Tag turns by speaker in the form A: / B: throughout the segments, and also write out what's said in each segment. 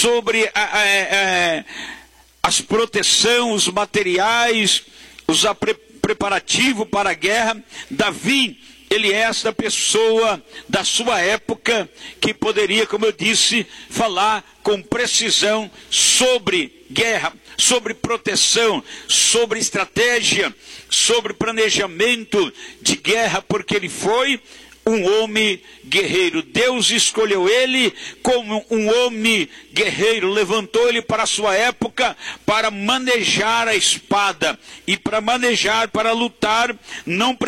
A: sobre as proteções, os materiais, os preparativos para a guerra. Davi, ele é essa pessoa da sua época que poderia, como eu disse, falar com precisão sobre guerra, sobre proteção, sobre estratégia, sobre planejamento de guerra, porque ele foi um homem guerreiro. Deus escolheu ele como um homem guerreiro, levantou ele para a sua época para manejar a espada. E para manejar, para lutar, não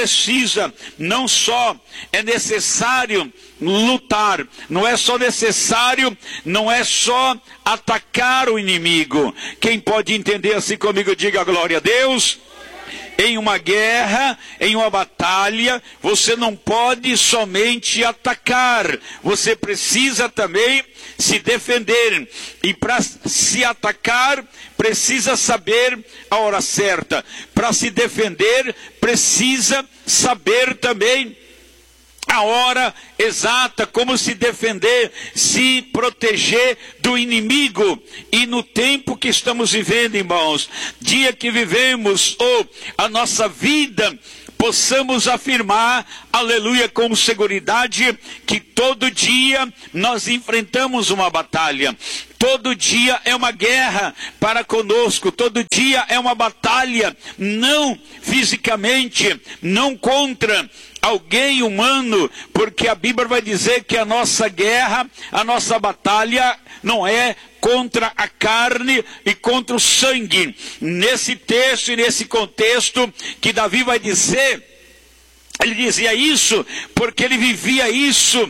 A: só é necessário lutar, não é só necessário, não é só atacar o inimigo. Quem pode entender assim comigo, diga glória a Deus. Em uma guerra, em uma batalha, você não pode somente atacar, você precisa também se defender. E para se atacar, precisa saber a hora certa. Para se defender, precisa saber também a hora exata, como se defender, se proteger do inimigo. E no tempo que estamos vivendo, irmãos, dia que vivemos, ou a nossa vida, possamos afirmar, aleluia, com seguridade, que todo dia nós enfrentamos uma batalha. Todo dia é uma guerra para conosco, todo dia é uma batalha, não fisicamente, não contra alguém humano, porque a Bíblia vai dizer que a nossa guerra, a nossa batalha não é contra a carne e contra o sangue. Nesse texto e nesse contexto que Davi vai dizer, ele dizia isso porque ele vivia isso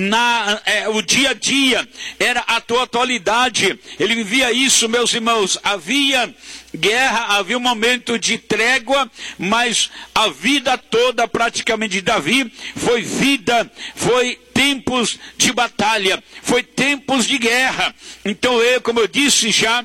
A: o dia a dia, era a tua atualidade. Ele vivia isso, meus irmãos. Havia guerra, havia um momento de trégua, mas a vida toda praticamente de Davi foi tempos de batalha, foi tempos de guerra. Então como eu disse já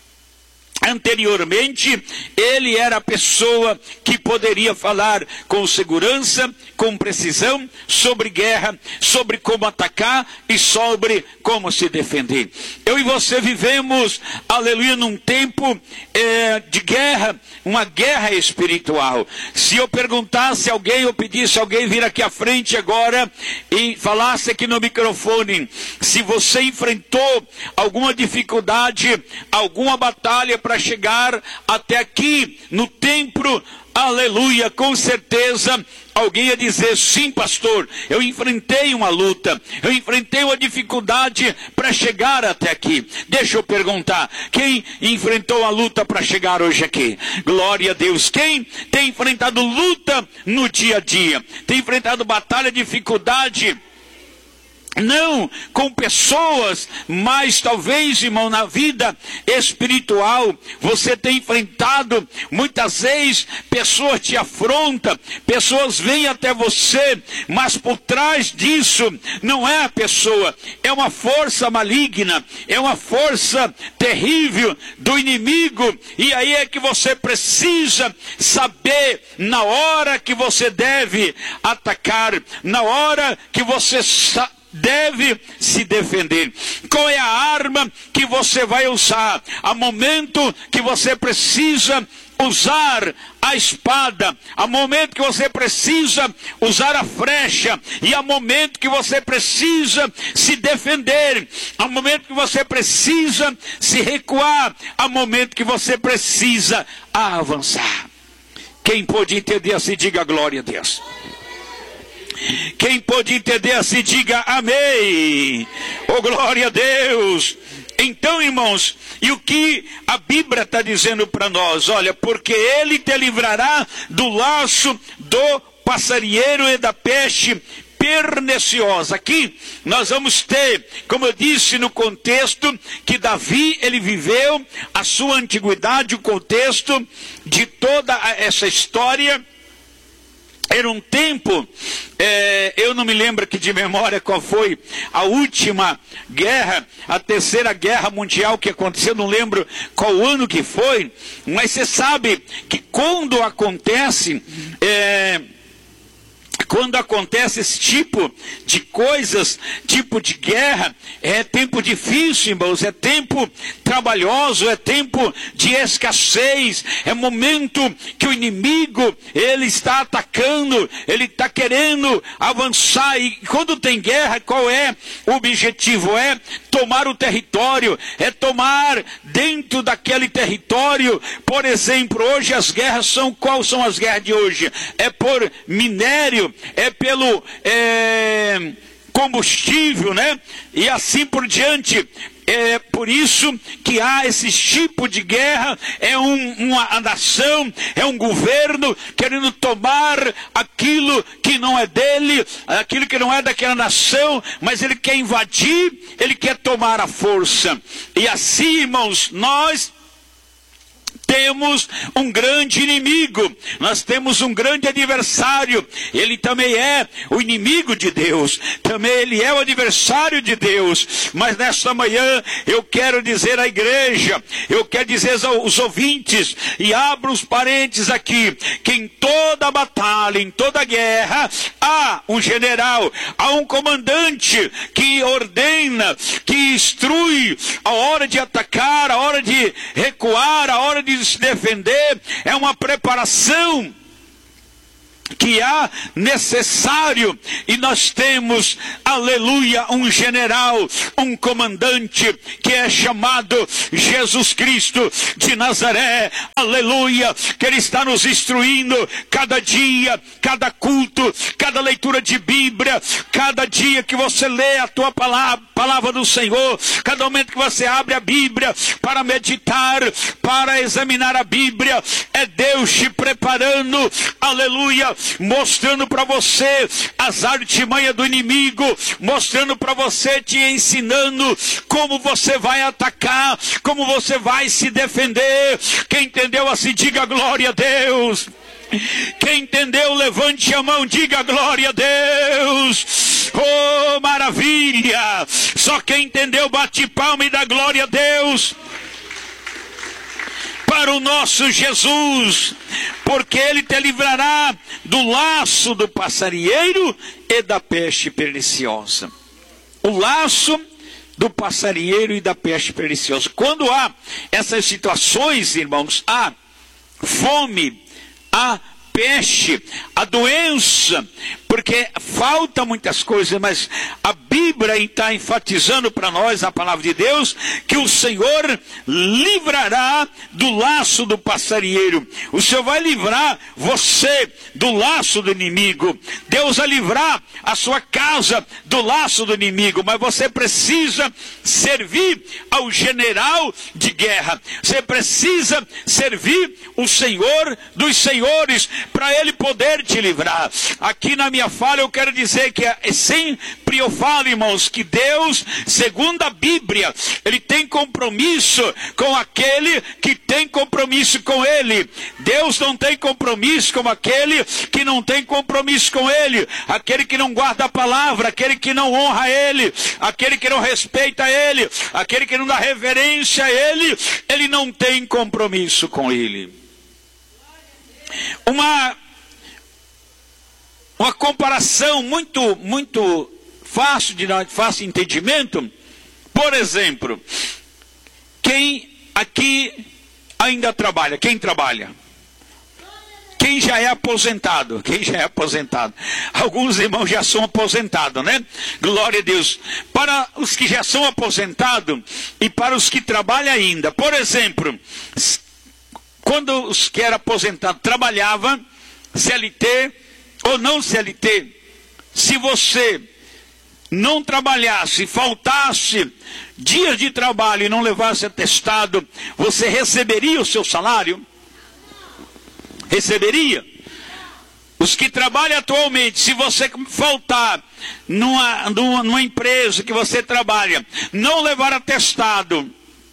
A: anteriormente, ele era a pessoa que poderia falar com segurança, com precisão, sobre guerra, sobre como atacar e sobre como se defender. Eu e você vivemos, aleluia, num tempo de guerra, uma guerra espiritual. Se eu perguntasse a alguém, eu pedisse a alguém vir aqui à frente agora e falasse aqui no microfone, se você enfrentou alguma dificuldade, alguma batalha para chegar até aqui no templo, aleluia, com certeza alguém ia dizer, sim pastor, eu enfrentei uma luta, eu enfrentei uma dificuldade para chegar até aqui. Deixa eu perguntar, quem enfrentou a luta para chegar hoje aqui? Glória a Deus. Quem tem enfrentado luta no dia a dia? Tem enfrentado batalha, dificuldade? Não com pessoas, mas talvez, irmão, na vida espiritual, você tem enfrentado, muitas vezes, pessoas te afrontam, pessoas vêm até você, mas por trás disso, não é a pessoa, é uma força maligna, é uma força terrível do inimigo, e aí é que você precisa saber, na hora que você deve atacar, na hora que você deve se defender. Qual é a arma que você vai usar? Há momento que você precisa usar a espada, há momento que você precisa usar a flecha, e há momento que você precisa se defender, há momento que você precisa se recuar, há momento que você precisa avançar. Quem pode entender assim, diga glória a Deus. Quem pode entender assim, diga amém. Oh, glória a Deus. Então, irmãos, e o que a Bíblia está dizendo para nós? Olha, porque ele te livrará do laço do passarinheiro e da peste perniciosa. Aqui nós vamos ter, como eu disse no contexto, que Davi, ele viveu a sua antiguidade, o contexto de toda essa história. Era um tempo, eu não me lembro aqui de memória qual foi a última guerra, a terceira guerra mundial que aconteceu, não lembro qual ano que foi, mas você sabe que quando acontece quando acontece esse tipo de coisas, tipo de guerra, é tempo difícil, irmãos, é tempo trabalhoso, é tempo de escassez, é momento que o inimigo, ele está atacando, ele está querendo avançar, e quando tem guerra, qual é o objetivo? É tomar o território, é tomar dentro daquele território. Por exemplo, hoje as guerras são, quais são as guerras de hoje? É por minério, é pelo combustível, né? E assim por diante. É por isso que há esse tipo de guerra, é uma nação, é um governo querendo tomar aquilo que não é dele, aquilo que não é daquela nação, mas ele quer invadir, ele quer tomar a força. E assim, irmãos, nós temos um grande inimigo, nós temos um grande adversário, ele também é o inimigo de Deus, também ele é o adversário de Deus. Mas nesta manhã eu quero dizer à igreja, eu quero dizer aos ouvintes, e abro os parênteses aqui, que em toda batalha, em toda guerra, há um general, há um comandante que ordena, que instrui a hora de atacar, a hora de recuar, a hora de se defender. É uma preparação que há necessário, e nós temos, aleluia, um general, um comandante, que é chamado Jesus Cristo de Nazaré, aleluia, que ele está nos instruindo cada dia, cada culto, cada leitura de Bíblia, cada dia que você lê a tua palavra do Senhor, cada momento que você abre a Bíblia para meditar, para examinar a Bíblia, é Deus te preparando, aleluia, mostrando para você as artimanhas do inimigo, mostrando para você, te ensinando como você vai atacar, como você vai se defender. Quem entendeu assim, diga glória a Deus. Quem entendeu, levante a mão, diga glória a Deus. Oh, maravilha! Só quem entendeu, bate palma e dá glória a Deus para o nosso Jesus, porque ele te livrará do laço do passarinheiro e da peste perniciosa. O laço do passarinheiro e da peste perniciosa. Quando há essas situações, irmãos, há fome, há peste, a doença, porque falta muitas coisas, mas a Bíblia está enfatizando para nós, a palavra de Deus, que o Senhor livrará do laço do passarinheiro. O Senhor vai livrar você do laço do inimigo. Deus vai livrar a sua casa do laço do inimigo, mas você precisa servir ao general de guerra. Você precisa servir o Senhor dos senhores, para ele poder te livrar. Aqui na minha fala eu quero dizer que sempre eu falo, irmãos, que Deus, segundo a Bíblia, ele tem compromisso com aquele que tem compromisso com ele. Deus não tem compromisso com aquele que não tem compromisso com ele, aquele que não guarda a palavra, aquele que não honra ele, aquele que não respeita ele, aquele que não dá reverência a ele, ele não tem compromisso com ele. Uma comparação muito fácil de fácil entendimento. Por exemplo, quem aqui ainda trabalha? Quem trabalha? Quem já é aposentado? Quem já é aposentado? Alguns irmãos já são aposentados, né? Glória a Deus. Para os que já são aposentados e para os que trabalham ainda. Por exemplo, quando os que eram aposentados trabalhavam, CLT ou não CLT, se você não trabalhasse, faltasse dias de trabalho e não levasse atestado, você receberia o seu salário? Receberia? Os que trabalham atualmente, se você faltar numa empresa que você trabalha, não levar atestado,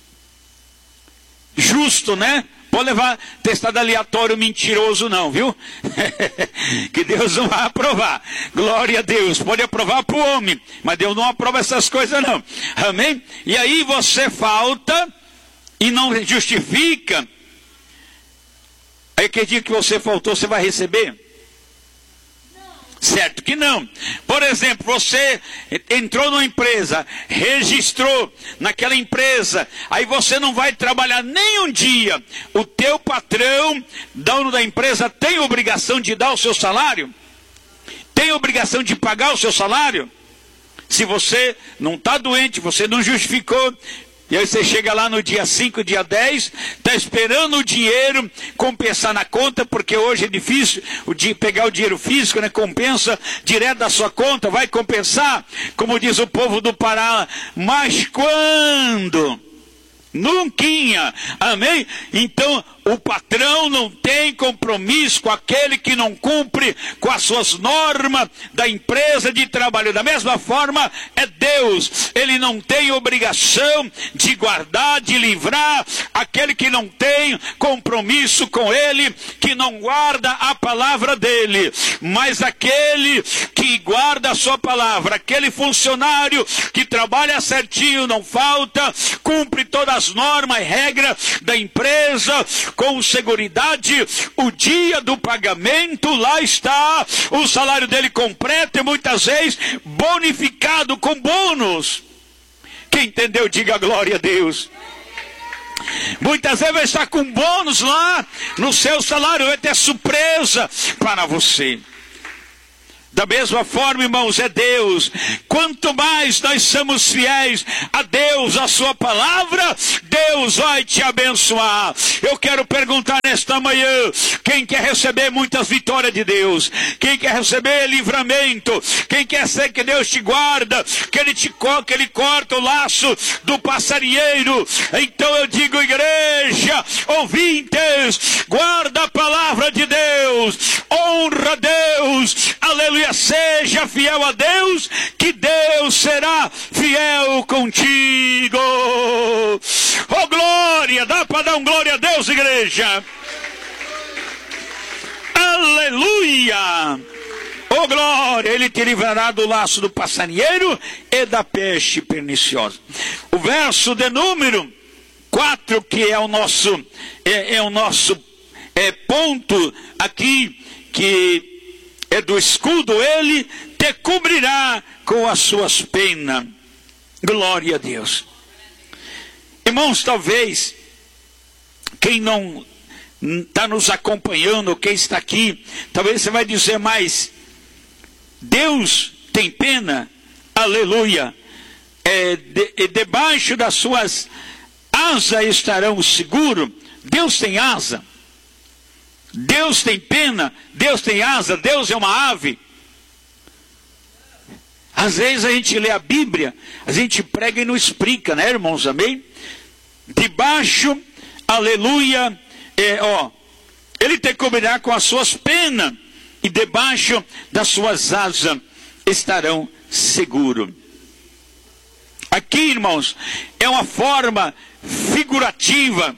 A: justo, né? Pode levar testado aleatório mentiroso não, viu? Que Deus não vai aprovar. Glória a Deus. Pode aprovar para o homem, mas Deus não aprova essas coisas não. Amém? E aí você falta e não justifica. Aí que dia que você faltou, você vai receber? Certo que não. Por exemplo, você entrou numa empresa, registrou naquela empresa, aí você não vai trabalhar nem um dia. O teu patrão, dono da empresa, tem obrigação de dar o seu salário? Tem obrigação de pagar o seu salário? Se você não está doente, você não justificou, e aí você chega lá no dia 5, dia 10, está esperando o dinheiro compensar na conta, porque hoje é difícil pegar o dinheiro físico, né? Compensa direto da sua conta, vai compensar, como diz o povo do Pará, mas quando? Nunquinha, amém? Então o patrão não tem compromisso com aquele que não cumpre com as suas normas da empresa de trabalho. Da mesma forma é Deus, ele não tem obrigação de guardar, de livrar aquele que não tem compromisso com ele, que não guarda a palavra dele. Mas aquele que guarda a sua palavra, aquele funcionário que trabalha certinho, não falta, cumpre todas as normas e regras da empresa, com seguridade, o dia do pagamento, lá está o salário dele completo e muitas vezes bonificado com bônus. Quem entendeu, diga glória a Deus. Muitas vezes vai estar com bônus lá no seu salário, vai ter surpresa para você. Da mesma forma, irmãos, é Deus. Quanto mais nós somos fiéis a Deus, a sua palavra, Deus vai te abençoar. Eu quero perguntar nesta manhã, quem quer receber muitas vitórias de Deus? Quem quer receber livramento? Quem quer ser que Deus te guarda? Que ele corta o laço do passarinheiro? Então eu digo, igreja, ouvintes, guarda a palavra de Deus, honra a Deus, aleluia. Seja fiel a Deus, que Deus será fiel contigo. Oh glória, dá para dar um glória a Deus, igreja? Aleluia. Oh glória, ele te livrará do laço do passarinheiro e da peste perniciosa. O verso de número 4, que é o nosso ponto aqui, que é do escudo, ele te cobrirá com as suas penas. Glória a Deus. Irmãos, talvez quem não está nos acompanhando, quem está aqui, talvez você vai dizer, mas Deus tem pena? Aleluia. Debaixo das suas asas estarão seguros. Deus tem asa. Deus tem pena, Deus tem asa, Deus é uma ave. Às vezes a gente lê a Bíblia, a gente prega e não explica, né, irmãos, amém? Debaixo, aleluia, ele te cobrirá com as suas penas, e debaixo das suas asas estarão seguros. Aqui, irmãos, é uma forma figurativa,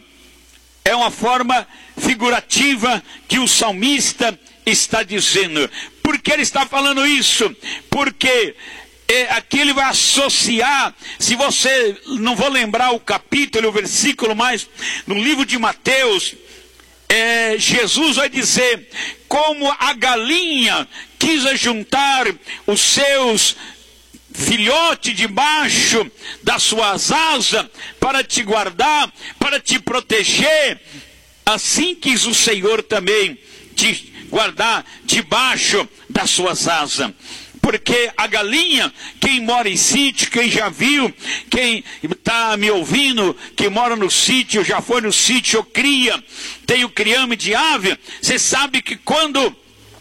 A: que o salmista está dizendo. Por que ele está falando isso? Porque aqui ele vai associar, se você, não vou lembrar o capítulo, o versículo, mas no livro de Mateus, Jesus vai dizer, como a galinha quis ajuntar os seus filhote debaixo das suas asas para te guardar, para te proteger, assim quis o Senhor também te guardar debaixo das suas asas. Porque a galinha, quem mora em sítio, quem já viu, quem está me ouvindo, que mora no sítio, já foi no sítio, cria, tem o criame de ave, você sabe que quando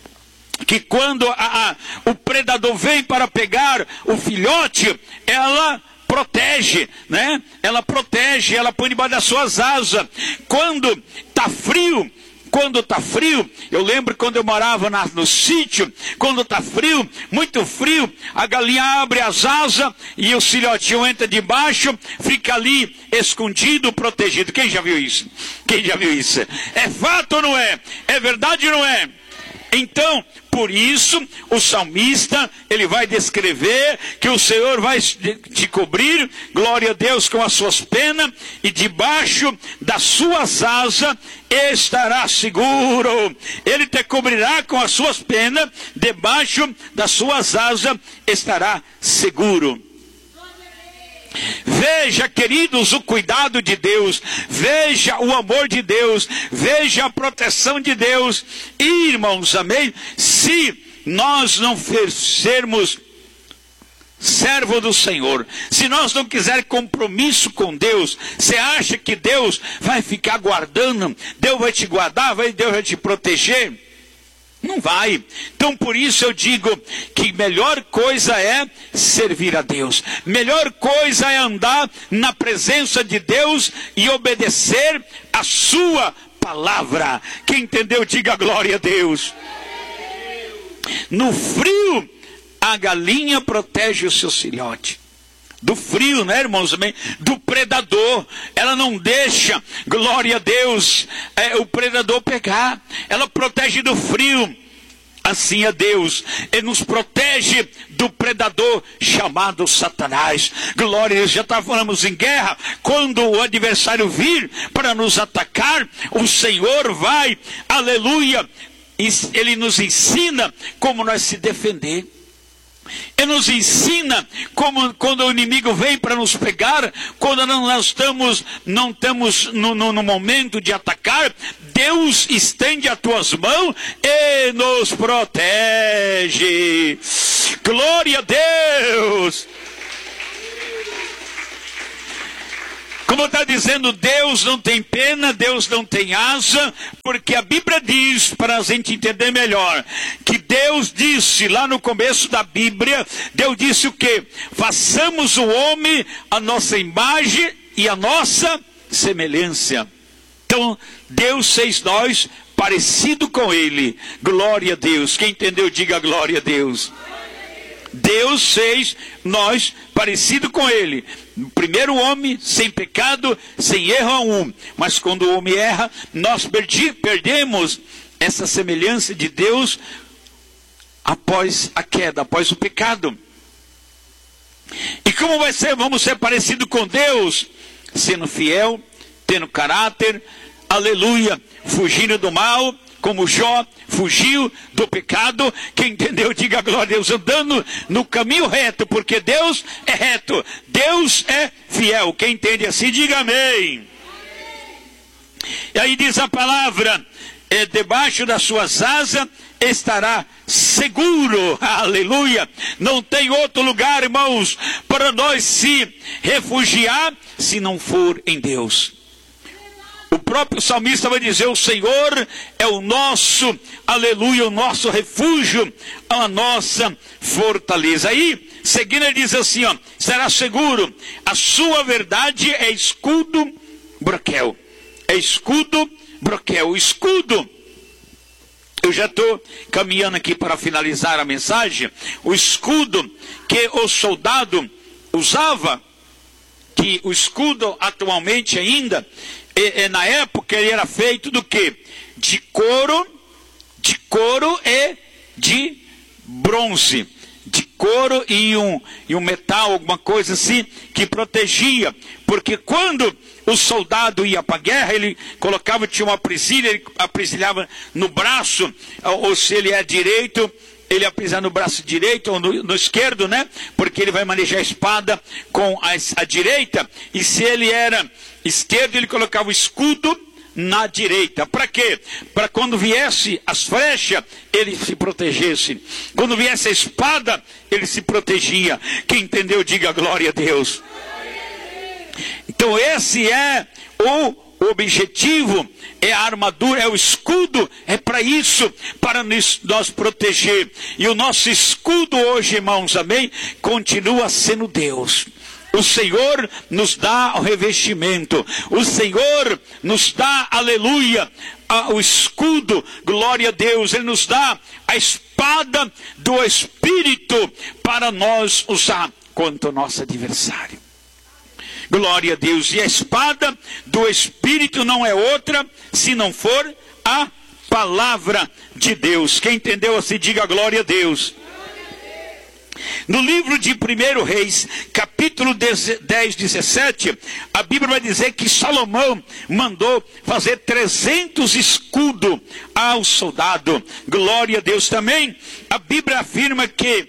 A: o predador vem para pegar o filhote, ela protege, né? Ela protege, ela põe debaixo das suas asas. Quando está frio, eu lembro quando eu morava no sítio, quando está frio, muito frio, a galinha abre as asas e o filhotinho entra debaixo, fica ali escondido, protegido. Quem já viu isso? É fato ou não é? É verdade ou não é? Então, por isso, o salmista, ele vai descrever que o Senhor vai te cobrir, glória a Deus, com as suas penas, e debaixo das suas asas estará seguro. Ele te cobrirá com as suas penas, debaixo das suas asas estará seguro. Veja, queridos, o cuidado de Deus, veja o amor de Deus, veja a proteção de Deus. E, irmãos, amém? Se nós não sermos servo do Senhor, se nós não quisermos compromisso com Deus, você acha que Deus vai ficar guardando? Deus vai te guardar? Deus vai te proteger? Não vai. Então por isso eu digo que melhor coisa é servir a Deus. Melhor coisa é andar na presença de Deus e obedecer a sua palavra. Quem entendeu, diga glória a Deus. No frio, a galinha protege o seu filhote. Do frio, né, irmãos? Do predador. Ela não deixa, glória a Deus, o predador pegar. Ela protege do frio. Assim é Deus. Ele nos protege do predador chamado Satanás. Glória a Deus. Já estávamos em guerra. Quando o adversário vir para nos atacar, o Senhor vai, aleluia, ele nos ensina como nós se defender. Ele nos ensina como quando o inimigo vem para nos pegar, quando nós estamos no momento de atacar, Deus estende as tuas mãos e nos protege. Glória a Deus. Como está dizendo, Deus não tem pena, Deus não tem asa, porque a Bíblia diz, para a gente entender melhor, que Deus disse lá no começo da Bíblia, Deus disse o quê? Façamos o homem a nossa imagem e a nossa semelhança. Então, Deus fez nós parecido com Ele. Glória a Deus. Quem entendeu, diga glória a Deus. Deus fez nós parecido com Ele. O primeiro homem sem pecado, sem erro algum. Mas quando o homem erra, nós perdemos essa semelhança de Deus após a queda, após o pecado. E como vamos ser parecidos com Deus? Sendo fiel, tendo caráter, aleluia, fugindo do mal, como Jó fugiu do pecado. Quem entendeu, diga glória a Deus, andando no caminho reto, porque Deus é reto, Deus é fiel. Quem entende assim, diga amém. E aí diz a palavra, debaixo das suas asas estará seguro, aleluia. Não tem outro lugar, irmãos, para nós se refugiar, se não for em Deus. O próprio salmista vai dizer, o Senhor é o nosso, aleluia, o nosso refúgio, a nossa fortaleza. Aí, seguindo ele diz assim, ó, será seguro, a sua verdade é escudo, broquel. É escudo, broquel. O escudo, eu já estou caminhando aqui para finalizar a mensagem. O escudo que o soldado usava, que o escudo atualmente ainda, na época ele era feito do que? De couro e de bronze. De couro e um metal, alguma coisa assim, que protegia. Porque quando o soldado ia para a guerra, ele colocava, tinha uma presilha, ele aprisilhava no braço, ou se ele é direito, ele aprisilhava no braço direito ou no esquerdo, né? Porque ele vai manejar a espada com a direita, e se ele era esquerdo, ele colocava o escudo na direita. Para quê? Para quando viesse as flechas, ele se protegesse. Quando viesse a espada, ele se protegia. Quem entendeu, diga glória a Deus. Então esse é o objetivo, é a armadura, é o escudo, é para isso, para nós proteger. E o nosso escudo hoje, irmãos, amém, continua sendo Deus. O Senhor nos dá o revestimento, o Senhor nos dá, aleluia, o escudo, glória a Deus. Ele nos dá a espada do Espírito para nós usar contra o nosso adversário. Glória a Deus. E a espada do Espírito não é outra, se não for a palavra de Deus. Quem entendeu assim, diga glória a Deus. No livro de 1 Reis, capítulo 10, 17, a Bíblia vai dizer que Salomão mandou fazer 300 escudos ao soldado. Glória a Deus também. A Bíblia afirma que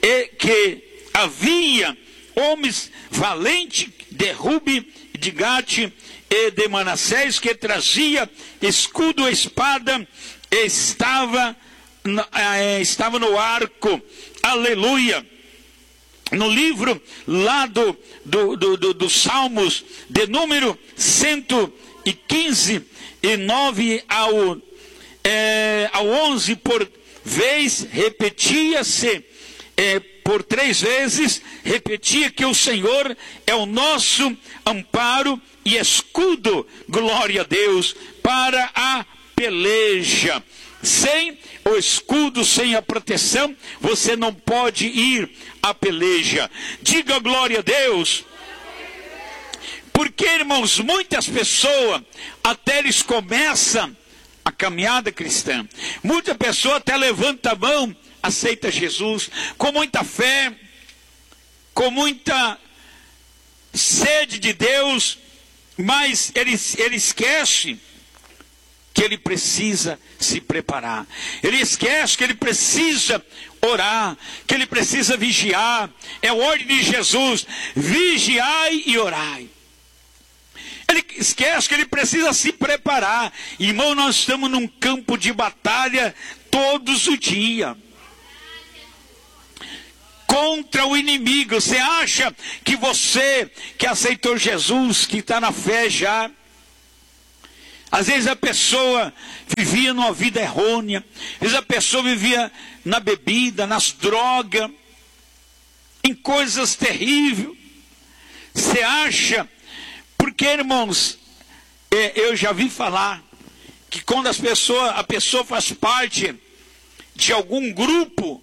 A: havia homens valentes de Rubi, de Gate e de Manassés, que trazia escudo e espada, estava no arco. Aleluia. No livro lá do Salmos, de número 115, e 9 ao 11, por vez, repetia-se, por 3 vezes, repetia que o Senhor é o nosso amparo e escudo, glória a Deus, para a peleja. Sem o escudo, sem a proteção, você não pode ir à peleja. Diga glória a Deus. Porque, irmãos, muitas pessoas, até eles começam a caminhada cristã, muita pessoa até levanta a mão, aceita Jesus, com muita fé, com muita sede de Deus, mas ele esquece que ele precisa se preparar. Ele esquece que ele precisa orar, que ele precisa vigiar. É a ordem de Jesus: vigiai e orai. Ele esquece que ele precisa se preparar. Irmão, nós estamos num campo de batalha todos os dias contra o inimigo. Você acha que você que aceitou Jesus, que está na fé já, às vezes a pessoa vivia numa vida errônea, às vezes a pessoa vivia na bebida, nas drogas, em coisas terríveis. Você acha, porque, irmãos, eu já vi falar que quando a pessoa faz parte de algum grupo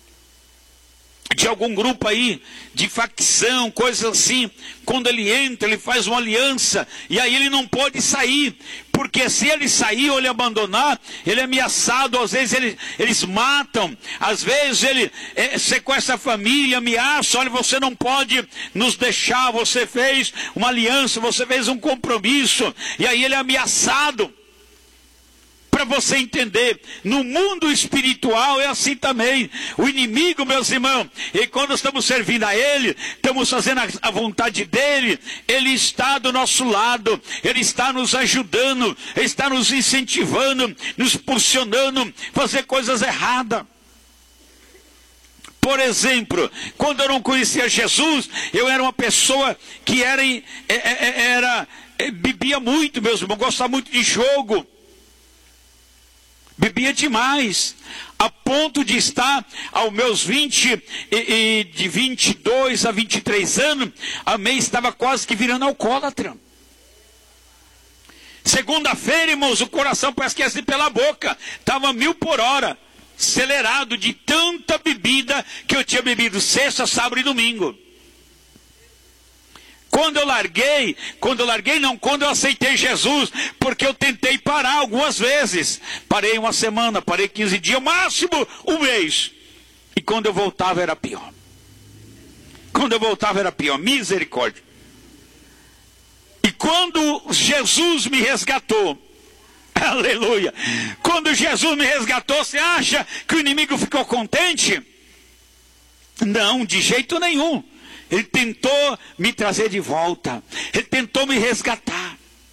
A: aí, de facção, coisas assim, quando ele entra, ele faz uma aliança, e aí ele não pode sair, porque se ele sair ou ele abandonar, ele é ameaçado. Às vezes eles matam, às vezes ele sequestra a família, ameaça: olha, você não pode nos deixar, você fez uma aliança, você fez um compromisso, e aí ele é ameaçado. Para você entender, no mundo espiritual é assim também. O inimigo, meus irmãos, e quando estamos servindo a Ele, estamos fazendo a vontade dEle, Ele está do nosso lado, Ele está nos ajudando, Ele está nos incentivando, nos impulsionando a fazer coisas erradas. Por exemplo, quando eu não conhecia Jesus, eu era uma pessoa que bebia muito, meus irmãos, gostava muito de jogo. Bebia demais, a ponto de estar aos meus de 22 a 23 anos, amém, estava quase que virando alcoólatra. Segunda-feira, irmãos, o coração parece que ia sair pela boca, estava 1000 por hora, acelerado de tanta bebida que eu tinha bebido sexta, sábado e domingo. Quando eu aceitei Jesus, porque eu tentei parar algumas vezes. Parei uma semana, parei 15 dias, máximo um mês. E quando eu voltava era pior. Misericórdia. E quando Jesus me resgatou, aleluia. Quando Jesus me resgatou, você acha que o inimigo ficou contente? Não, de jeito nenhum. Ele tentou me trazer de volta. Ele tentou me resgatar.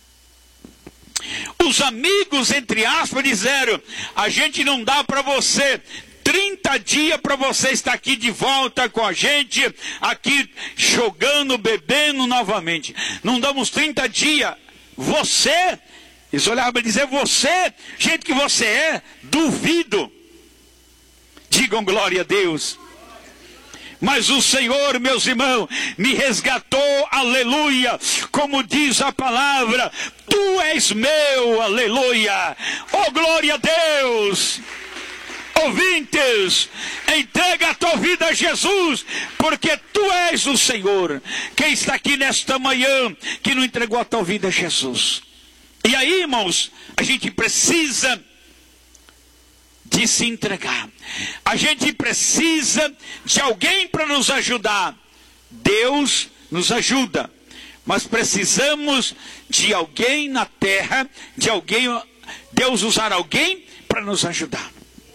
A: Os amigos, entre aspas, disseram: a gente não dá para você 30 dias para você estar aqui de volta com a gente, aqui jogando, bebendo novamente. Não damos 30 dias. Você, eles olhavam para dizer: você, gente que você é, duvido. Digam glória a Deus. Mas o Senhor, meus irmãos, me resgatou, aleluia, como diz a palavra: tu és meu, aleluia, oh glória a Deus. Ouvintes, entrega a tua vida a Jesus, porque tu és o Senhor. Quem está aqui nesta manhã, que não entregou a tua vida a Jesus? E aí, irmãos, a gente precisa de se entregar. A gente precisa de alguém para nos ajudar. Deus nos ajuda, mas precisamos de alguém na terra, de alguém, Deus usar alguém para nos ajudar.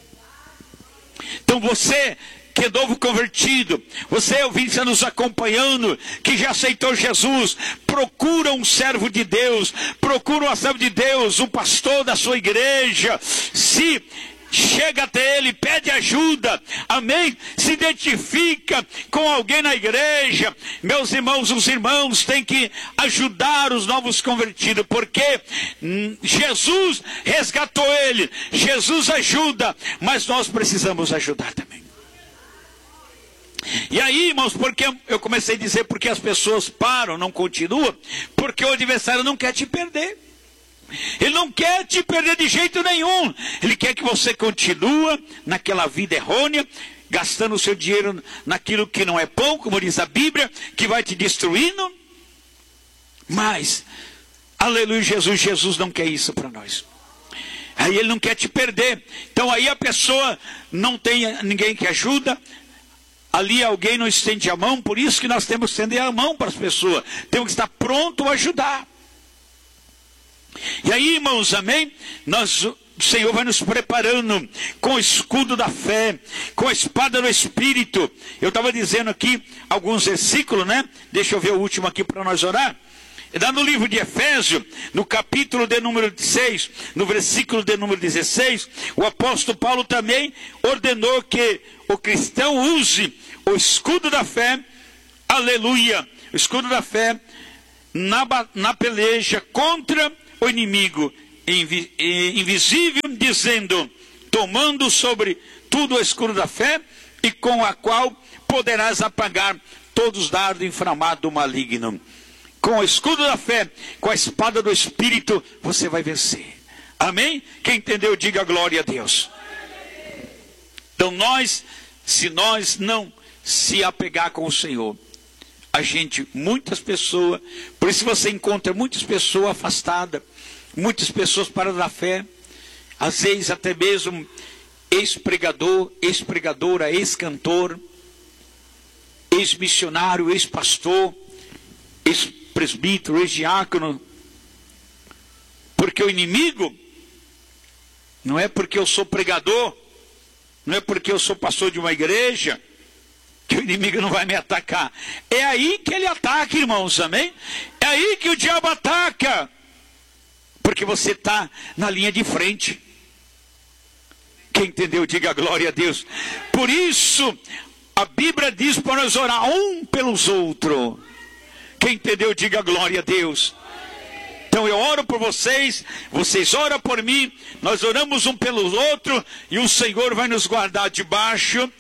A: Então você que é novo convertido, você ouvinte está nos acompanhando, que já aceitou Jesus, procura um servo de Deus, procura uma serva de Deus, um pastor da sua igreja, se chega até ele, pede ajuda, amém? Se identifica com alguém na igreja. Meus irmãos, os irmãos têm que ajudar os novos convertidos, porque Jesus resgatou ele, Jesus ajuda, mas nós precisamos ajudar também. E aí, irmãos, porque eu comecei a dizer porque as pessoas param, não continuam, porque o adversário não quer te perder. Ele não quer te perder de jeito nenhum. Ele quer que você continue naquela vida errônea, gastando o seu dinheiro naquilo que não é bom, como diz a Bíblia, que vai te destruindo. Mas, aleluia, Jesus não quer isso para nós. Aí ele não quer te perder. Então aí a pessoa não tem ninguém que ajuda. Ali alguém não estende a mão, por isso que nós temos que estender a mão para as pessoas. Temos que estar pronto a ajudar. E aí, irmãos, amém? O Senhor vai nos preparando com o escudo da fé, com a espada do Espírito. Eu estava dizendo aqui alguns versículos, né? Deixa eu ver o último aqui para nós orar. Está no livro de Efésios, no capítulo de número 6, no versículo de número 16, o apóstolo Paulo também ordenou que o cristão use o escudo da fé, aleluia, o escudo da fé na peleja contra o inimigo invisível, dizendo, tomando sobre tudo o escudo da fé, e com a qual poderás apagar todos os dardos inflamados do maligno. Com o escudo da fé, com a espada do Espírito, você vai vencer. Amém? Quem entendeu, diga glória a Deus. Então se nós não se apegar com o Senhor, muitas pessoas, por isso você encontra muitas pessoas afastadas, muitas pessoas paradas da fé, às vezes até mesmo ex-pregador, ex-pregadora, ex-cantor, ex-missionário, ex-pastor, ex-presbítero, ex-diácono, porque o inimigo, não é porque eu sou pregador, não é porque eu sou pastor de uma igreja, que o inimigo não vai me atacar. É aí que ele ataca, irmãos, amém? É aí que o diabo ataca, porque você está na linha de frente. Quem entendeu, diga glória a Deus. Por isso, a Bíblia diz para nós orar um pelos outros. Quem entendeu, diga glória a Deus. Então eu oro por vocês, vocês oram por mim, nós oramos um pelo outro, e o Senhor vai nos guardar debaixo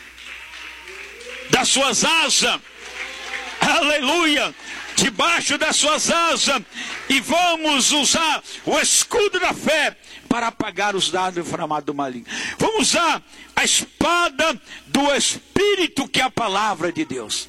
A: das suas asas. Aleluia! Debaixo das suas asas, e vamos usar o escudo da fé para apagar os dardos inflamados do maligno. Vamos usar a espada do Espírito, que é a palavra de Deus.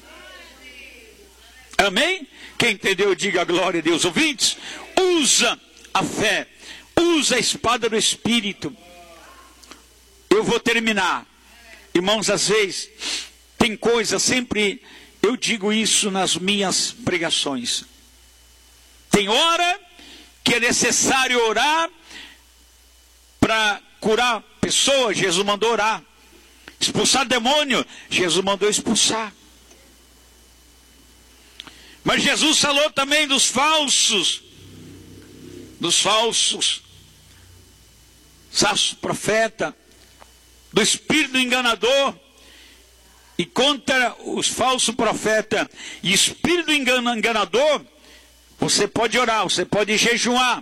A: Amém? Quem entendeu, diga glória a Deus. Ouvintes, usa a fé, usa a espada do Espírito. Eu vou terminar. Irmãos, às vezes, tem coisa, sempre eu digo isso nas minhas pregações. Tem hora que é necessário orar para curar pessoas, Jesus mandou orar. Expulsar demônio, Jesus mandou expulsar. Mas Jesus falou também dos falsos profeta, do espírito enganador. E contra os falsos profetas e espírito enganador, você pode orar, você pode jejuar.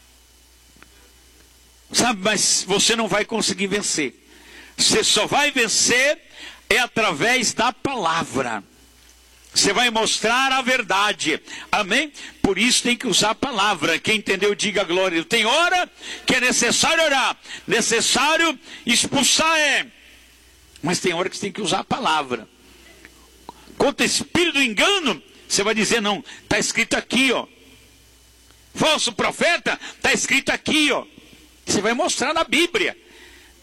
A: Sabe, mas você não vai conseguir vencer. Você só vai vencer através da palavra. Você vai mostrar a verdade. Amém? Por isso tem que usar a palavra. Quem entendeu, diga glória. Tem hora que é necessário orar, necessário expulsar, mas tem hora que você tem que usar a palavra. Contra espírito do engano, você vai dizer, não, está escrito aqui, ó. Falso profeta, está escrito aqui, ó. Você vai mostrar na Bíblia.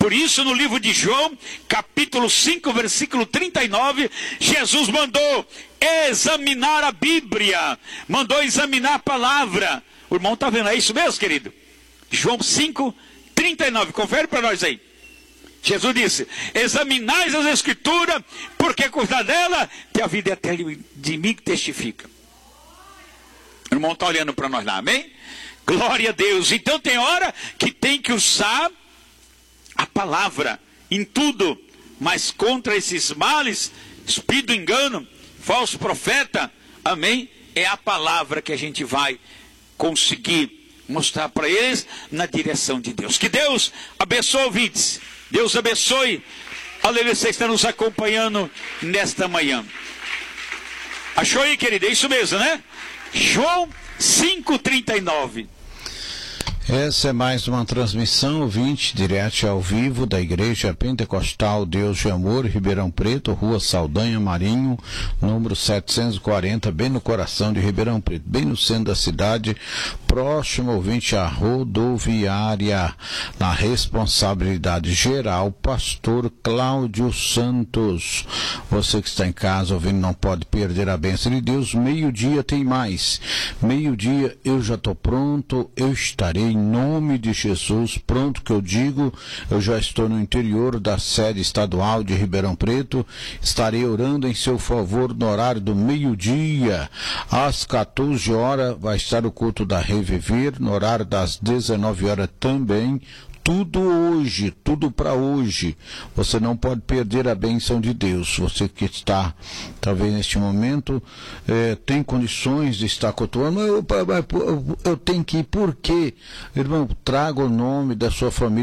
A: Por isso, no livro de João, capítulo 5, versículo 39, Jesus mandou examinar a Bíblia, mandou examinar a palavra. O irmão está vendo, é isso mesmo, querido? João 5, 39, confere para nós aí. Jesus disse: examinais as Escrituras, porque por causa dela tem a vida eterna de mim que testifica. O irmão está olhando para nós lá, amém? Glória a Deus. Então tem hora que tem que usar a palavra em tudo, mas contra esses males, espírito do engano, falso profeta, amém? É a palavra que a gente vai conseguir mostrar para eles na direção de Deus. Que Deus abençoe, ouvintes. Deus abençoe. Aleluia, você está nos acompanhando nesta manhã. Achou aí, querido? É isso mesmo, né? João 5,39.
B: Essa é mais uma transmissão, ouvinte, direto ao vivo da Igreja Pentecostal Deus de Amor, Ribeirão Preto, Rua Saldanha Marinho, número 740, bem no coração de Ribeirão Preto, bem no centro da cidade, próximo, ouvinte, à rodoviária, na responsabilidade geral, pastor Cláudio Santos. Você que está em casa ouvindo, não pode perder a bênção de Deus. Meio-dia tem mais. Meio-dia eu já estou pronto, eu estarei em nome de Jesus, pronto que eu digo, eu já estou no interior da sede estadual de Ribeirão Preto, estarei orando em seu favor no horário do meio-dia, às 14 horas vai estar o culto da Reviver, no horário das 19 horas também, tudo hoje, tudo para hoje. Você não pode perder a bênção de Deus. Você que está, talvez neste momento, tem condições de estar cultuando, eu tenho que ir. Por quê? Irmão, traga o nome da sua família